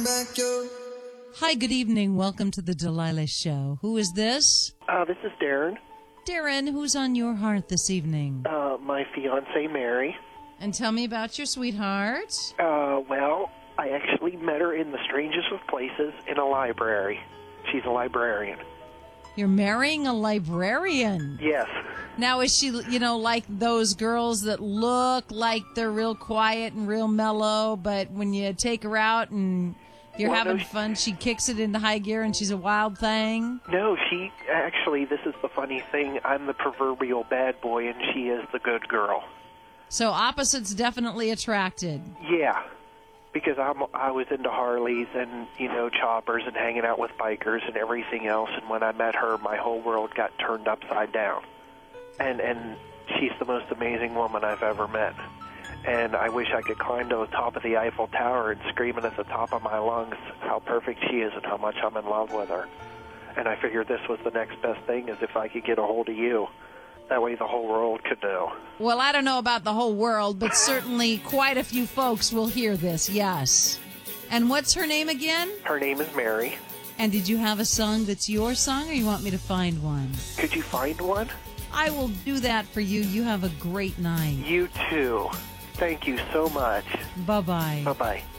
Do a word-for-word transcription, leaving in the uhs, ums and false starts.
back your... Hi, good evening. Welcome to the Delilah Show. Who is this? Uh, this is Darren. Darren, who's on your heart this evening? Uh, my fiancée, Mary. And tell me about your sweetheart. Uh, well, I actually met her in the strangest of places in a library. She's a librarian. You're marrying a librarian? Yes. Now, is she, you know, like those girls that look like they're real quiet and real mellow, but when you take her out and you're well, having no, fun, she kicks it into high gear and she's a wild thing? No, she, actually, this is the funny thing. I'm the proverbial bad boy and she is the good girl. So opposites definitely attracted. Yeah. Because I'm, I was into Harleys and, you know, choppers and hanging out with bikers and everything else. And when I met her, my whole world got turned upside down. And and she's the most amazing woman I've ever met. And I wish I could climb to the top of the Eiffel Tower and scream it at the top of my lungs how perfect she is and how much I'm in love with her. And I figured this was the next best thing, is if I could get a hold of you. That way the whole world could know. Well, I don't know about the whole world, but certainly quite a few folks will hear this, yes. And what's her name again? Her name is Mary. And did you have a song that's your song, or you want me to find one? Could you find one? I will do that for you. You have a great night. You too. Thank you so much. Bye-bye. Bye-bye.